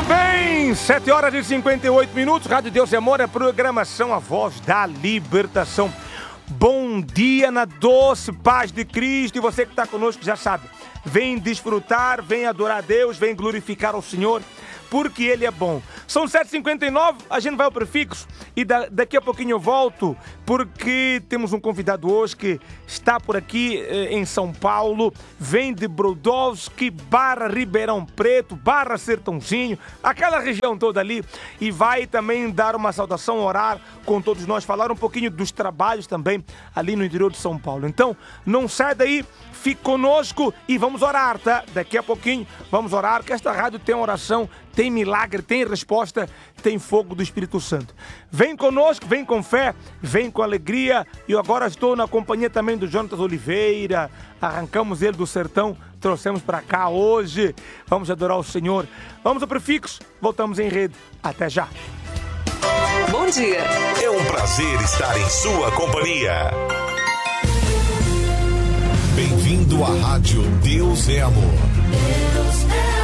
Muito bem, 7h58, Rádio Deus e Amor, a programação A Voz da Libertação. Bom dia na doce paz de Cristo, e você que está conosco já sabe, vem desfrutar, vem adorar a Deus, vem glorificar ao Senhor, porque Ele é bom. São 7h59, a gente vai ao prefixo e daqui a pouquinho eu volto, porque temos um convidado hoje que está por aqui em São Paulo, vem de Brodowski, barra Ribeirão Preto, barra Sertãozinho, aquela região toda ali, e vai também dar uma saudação, orar com todos nós, falar um pouquinho dos trabalhos também ali no interior de São Paulo. Então, não sai daí, fique conosco e vamos orar, tá? Daqui a pouquinho vamos orar, que esta rádio tem oração, tem milagre, tem resposta, tem fogo do Espírito Santo. Vem conosco, vem com fé, vem com alegria. E eu agora estou na companhia também do Jonatas Oliveira. Arrancamos ele do sertão, trouxemos para cá hoje. Vamos adorar o Senhor. Vamos ao prefixo, voltamos em rede. Até já. Bom dia. É um prazer estar em sua companhia. Bem-vindo à Rádio Deus é Amor. Deus é amor.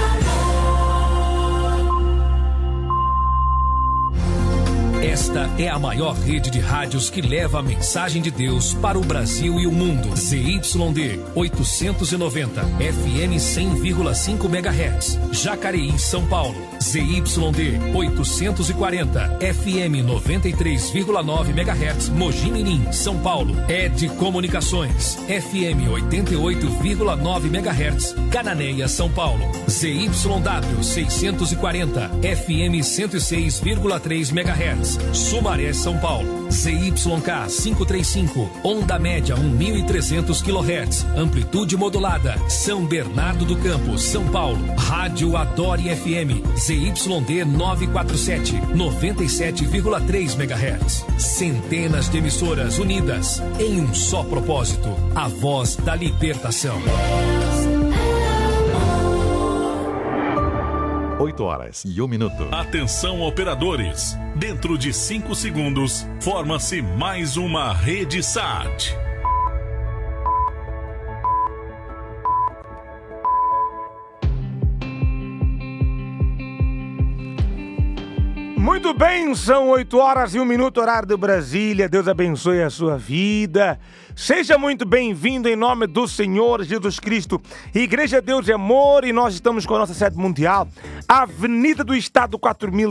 Esta é a maior rede de rádios que leva a mensagem de Deus para o Brasil e o mundo. ZYD 890, FM 100,5 MHz, Jacareí, São Paulo. ZYD 840, FM 93,9 MHz, Mogi Mirim, São Paulo. ED Comunicações, FM 88,9 MHz, Cananéia, São Paulo. ZYW 640, FM 106,3 MHz, Sumaré, São Paulo. ZYK 535, onda média 1.300 kHz, amplitude modulada, São Bernardo do Campo, São Paulo. Rádio Adore FM, ZYD 947, 97,3 MHz. Centenas de emissoras unidas em um só propósito, a voz da libertação. 8h01. Atenção, operadores. Dentro de 5 segundos, forma-se mais uma rede SAT. Muito bem, são 8h01, horário de Brasília. Deus abençoe a sua vida. Seja muito bem-vindo em nome do Senhor Jesus Cristo. Igreja Deus é Amor, e nós estamos com a nossa sede mundial, Avenida do Estado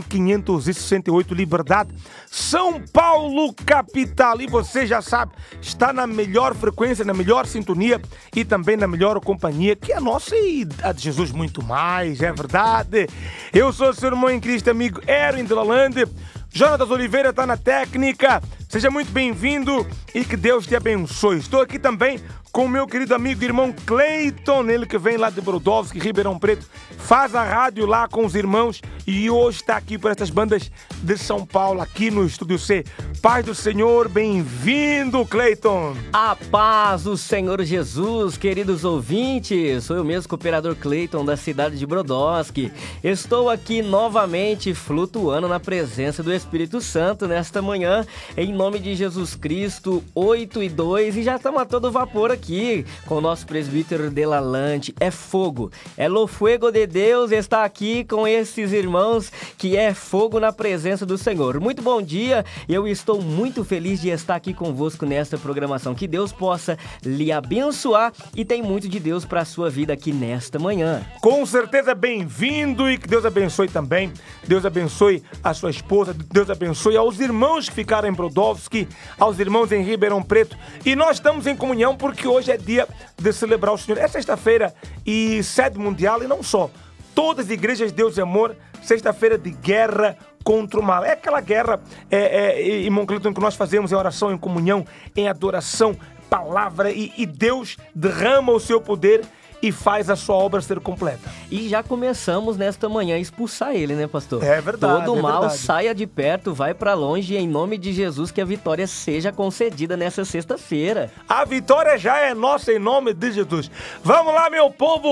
4568, Liberdade, São Paulo, capital. E você já sabe, está na melhor frequência, na melhor sintonia e também na melhor companhia, que é a nossa e a de Jesus muito mais, é verdade. Eu sou o seu irmão em Cristo, amigo Erwin de Lalande. Jonatas Oliveira está na técnica. Seja muito bem-vindo e que Deus te abençoe. Estou aqui também com o meu querido amigo e irmão Cleiton, ele que vem lá de Brodowski, Ribeirão Preto, faz a rádio lá com os irmãos e hoje está aqui por essas bandas de São Paulo, aqui no Estúdio C. Paz do Senhor, bem-vindo, Cleiton. A paz do Senhor Jesus, queridos ouvintes. Sou eu mesmo, cooperador Cleiton, da cidade de Brodowski. Estou aqui novamente flutuando na presença do Espírito Santo nesta manhã, em nome de Jesus Cristo, 8h02, e já estamos a todo vapor aqui com o nosso presbítero de Lalande. É fogo, é o fuego de Deus, está aqui com esses irmãos que é fogo na presença do Senhor. Muito bom dia, eu estou muito feliz de estar aqui convosco nesta programação. Que Deus possa lhe abençoar e tem muito de Deus para a sua vida aqui nesta manhã. Com certeza, bem-vindo, e que Deus abençoe também. Deus abençoe a sua esposa, Deus abençoe aos irmãos que ficaram em Brodowski, aos irmãos em Ribeirão Preto. E nós estamos em comunhão porque hoje é dia de celebrar o Senhor. É sexta-feira e sede mundial, e não só. Todas as igrejas Deus e Amor, sexta-feira de guerra contra o mal. É aquela guerra, irmão Cleiton, que nós fazemos em oração, em comunhão, em adoração, palavra, e Deus derrama o seu poder e faz a sua obra ser completa. E já começamos nesta manhã a expulsar ele, né, pastor? É verdade. Todo mal verdade. Saia de perto, vai pra longe, em nome de Jesus, que a vitória seja concedida nessa sexta-feira. A vitória já é nossa em nome de Jesus. Vamos lá, meu povo,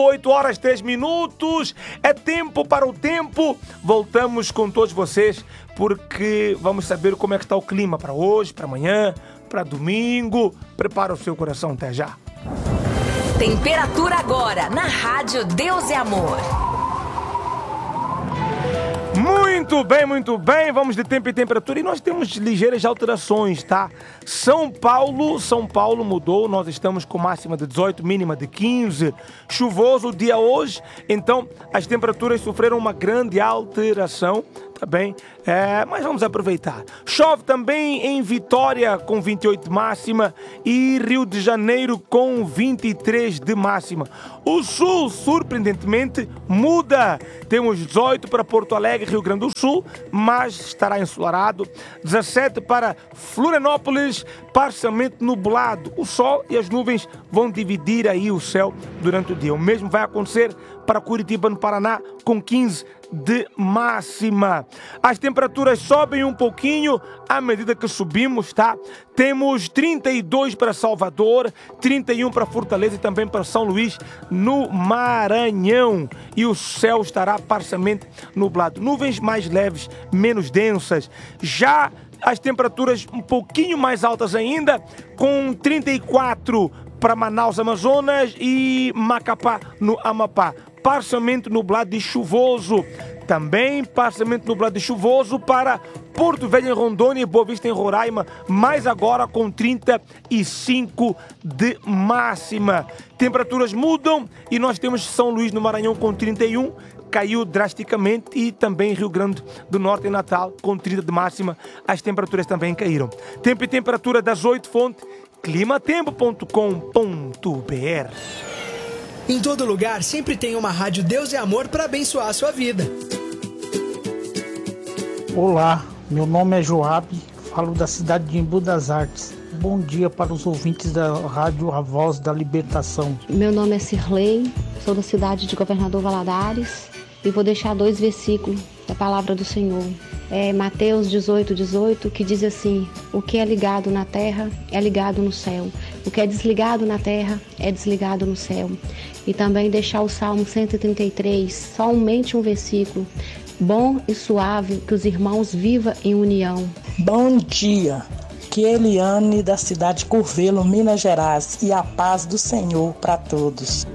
8h03. É tempo para o tempo. Voltamos com todos vocês, porque vamos saber como é que está o clima para hoje, para amanhã, para domingo. Prepara o seu coração, até já. Temperatura agora na Rádio Deus é Amor. Muito bem, vamos de tempo e temperatura e nós temos ligeiras alterações, tá? São Paulo mudou, nós estamos com máxima de 18, mínima de 15, chuvoso o dia hoje, então as temperaturas sofreram uma grande alteração, tá bem? Mas vamos aproveitar. Chove também em Vitória com 28 de máxima e Rio de Janeiro com 23 de máxima. O Sul, surpreendentemente, muda. Temos 18 para Porto Alegre, Rio Grande do Sul, mas estará ensolarado. 17 para Florianópolis, parcialmente nublado. O sol e as nuvens vão dividir aí o céu durante o dia. O mesmo vai acontecer para Curitiba, no Paraná, com 15 de máxima. As temperaturas sobem um pouquinho à medida que subimos, tá? Temos 32 para Salvador, 31 para Fortaleza e também para São Luís, no Maranhão. E o céu estará parcialmente nublado. Nuvens mais leves, menos densas. Já as temperaturas um pouquinho mais altas ainda, com 34 para Manaus, Amazonas e Macapá, no Amapá. Parcialmente nublado e chuvoso. Também parcialmente nublado e chuvoso para Porto Velho em Rondônia e Boa Vista em Roraima, mas agora com 35 de máxima. Temperaturas mudam e nós temos São Luís no Maranhão com 31, caiu drasticamente, e também Rio Grande do Norte e Natal com 30 de máxima, as temperaturas também caíram. Tempo e temperatura das 8 fontes, climatempo.com.br. Em todo lugar, sempre tem uma rádio Deus é Amor para abençoar a sua vida. Olá, meu nome é Joab, falo da cidade de Embu das Artes. Bom dia para os ouvintes da rádio A Voz da Libertação. Meu nome é Cirlei, sou da cidade de Governador Valadares e vou deixar 2 versículos da palavra do Senhor. Mateus 18:18, que diz assim: o que é ligado na terra é ligado no céu, o que é desligado na terra é desligado no céu. E também deixar o Salmo 133, somente um versículo: bom e suave que os irmãos vivam em união. Bom dia, que Eliane da cidade de Curvelo, Minas Gerais, e a paz do Senhor para todos.